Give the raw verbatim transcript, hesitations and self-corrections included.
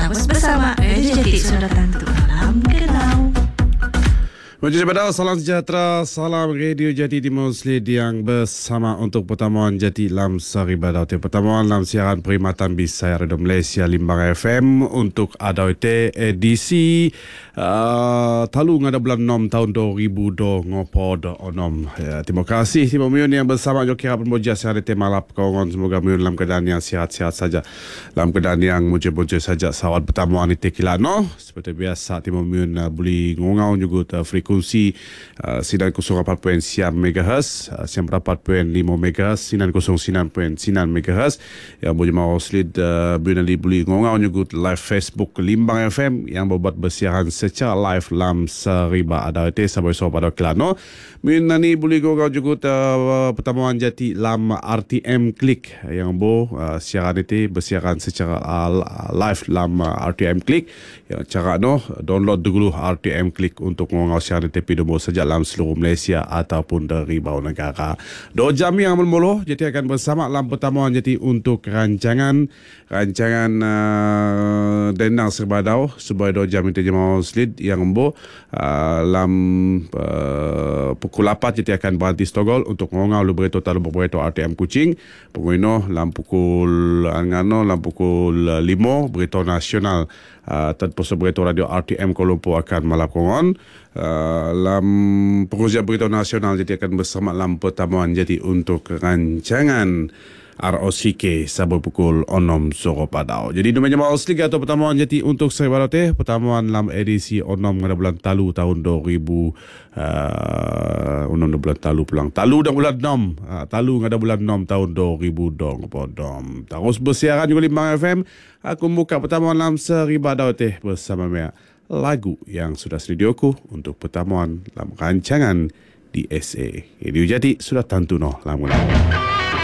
Terus bersama Radio Jati sudah tentu dalam Kenau. Menjadi badal, salam sejahtera, salam Radio Jati Timur Slid yang bersama untuk pertemuan Jati Lam Sari Badau. Pertemuan dalam siaran perkhidmatan Bisaya Radio Malaysia Limbang F M untuk Adau Ite edisi uh, Talu ngada bulan enam tahun dua ribu dua ngopod onom. Ya, terima kasih Timur Miun yang bersama Jokira Pemboja siaran Ite Malap kawan. Semoga Miun dalam keadaan yang sihat-sihat saja, dalam keadaan yang muncul-muncul saja. Sawat pertemuan Ite Kilano seperti biasa Timur Miun uh, boleh ngongau juga uh, frekuensi uh, sembilan kosong empat perpuluhan sembilan megahertz, uh, sembilan puluh empat perpuluhan lima megahertz, sembilan kosong sembilan perpuluhan sembilan megahertz. Yang boleh mahu slid uh, boleh boleh ngongau juga live Facebook Limbang F M yang berbuat bersiaran secara live dalam seriba ada itu sampai so pada Kelano. Min ni boleh ngongau juga uh, pertemuan Jati dalam R T M Click yang bo uh, siaran itu bersiaran secara uh, live dalam uh, R T M Click. Yang cara no download dulu R T M Click untuk ngongau siaran T P Demo sejak dalam seluruh Malaysia ataupun dari bawah negara. Dua jam yang bermula, Jati akan bersama dalam pertemuan Jati untuk rancangan rancangan uh, Dendang Serbadau sebagai dua jam itu jemaah slid yang embo uh, dalam uh, pukul lapan Jati akan berhenti stogol untuk ngongau lu berito talu berito R T M Kuching. Penguino dalam pukul angano dalam pukul lima berito nasional uh, terpusat berito radio R T M Kuala Lumpur akan melakukan Uh, dalam pengujian berita nasional. Jadi akan bersama dalam pertemuan Jati untuk rancangan R O C K sampai pukul enam sore padau. Jadi dua jam asli atau pertemuan Jati untuk saya baru pertemuan dalam edisi enam pada bulan Talu tahun dua ribu uh, enam bulan Talu pulang Talu dan bulan enam uh, Talu ada bulan enam tahun dua ribu dua podom. Terus bersiaran juga Limbang F M. Aku buka pertemuan dalam seriba teh bersama Mea lagu yang sudah studioku untuk pertemuan dalam rancangan di S A. Radio Jati sudah tentu noh lagu-lagu.